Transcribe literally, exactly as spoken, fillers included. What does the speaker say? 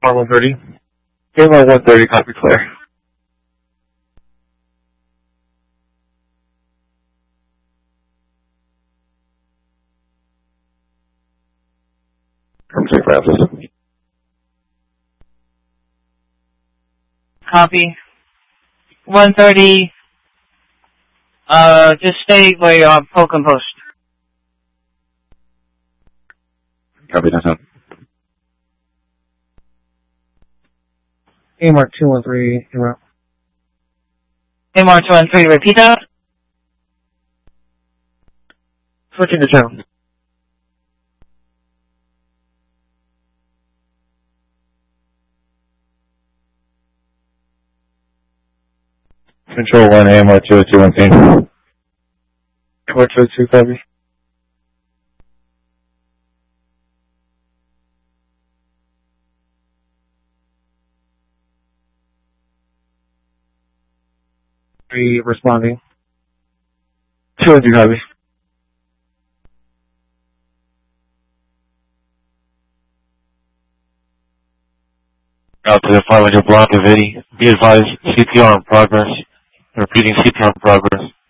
R one thirty. Game on one thirty, copy clear. From Saint Francis. Copy. one thirty, uh, just stay where you are, full compost. Copy, that's on. A M R two one three, en route. A M R two one three, repeat that. Switching to channel. Control one, A M R two oh two one thing. A M R two oh two, copy. Three responding. two oh two, copy. Out to the five hundred block of eighty. Be advised, C P R in progress. Repeating C P R in progress.